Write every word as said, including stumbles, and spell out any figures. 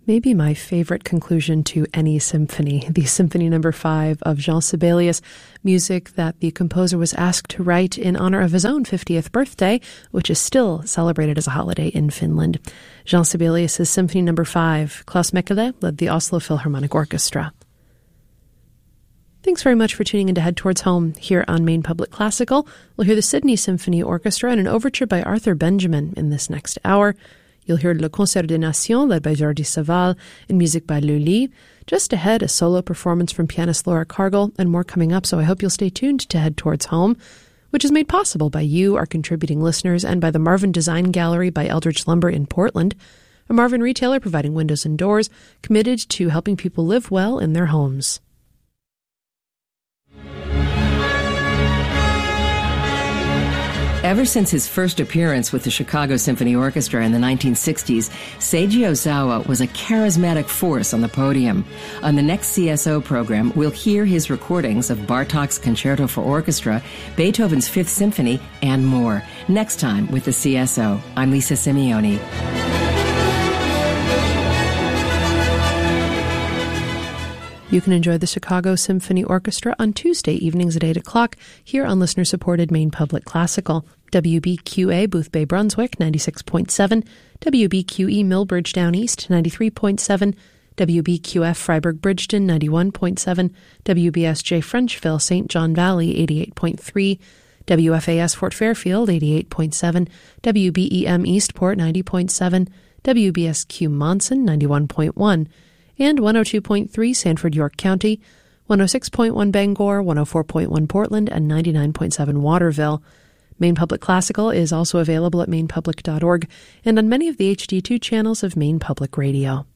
Maybe my favorite conclusion to any symphony, the Symphony Number Five of Jean Sibelius, music that the composer was asked to write in honor of his own fiftieth birthday, which is still celebrated as a holiday in Finland. Jean Sibelius' Symphony Number Five. Klaus Mekele led the Oslo Philharmonic Orchestra. Thanks very much for tuning in to Head Towards Home here on Maine Public Classical. We'll hear the Sydney Symphony Orchestra and an overture by Arthur Benjamin in this next hour. You'll hear Le Concert des Nations, led by Jordi Savall, and music by Lully. Just ahead, a solo performance from pianist Laura Cargill, and more coming up, so I hope you'll stay tuned to Head Towards Home, which is made possible by you, our contributing listeners, and by the Marvin Design Gallery by Eldridge Lumber in Portland, a Marvin retailer providing windows and doors, committed to helping people live well in their homes. Ever since his first appearance with the Chicago Symphony Orchestra in the nineteen sixties, Seiji Ozawa was a charismatic force on the podium. On the next C S O program, we'll hear his recordings of Bartók's Concerto for Orchestra, Beethoven's Fifth Symphony, and more. Next time with the C S O. I'm Lisa Simeone. You can enjoy the Chicago Symphony Orchestra on Tuesday evenings at eight o'clock here on listener-supported Maine Public Classical. W B Q A Boothbay Brunswick, ninety-six point seven, W B Q E Millbridge Down East, ninety-three point seven, W B Q F Freiburg Bridgeton, ninety-one point seven, W B S J Frenchville Saint John Valley, eighty-eight point three, W F A S Fort Fairfield, eighty-eight point seven, W B E M Eastport, ninety point seven, W B S Q Monson, ninety-one point one, and one oh two point three Sanford York County, one oh six point one Bangor, one oh four point one Portland, and ninety-nine point seven Waterville. Maine Public Classical is also available at maine public dot org and on many of the H D two channels of Maine Public Radio.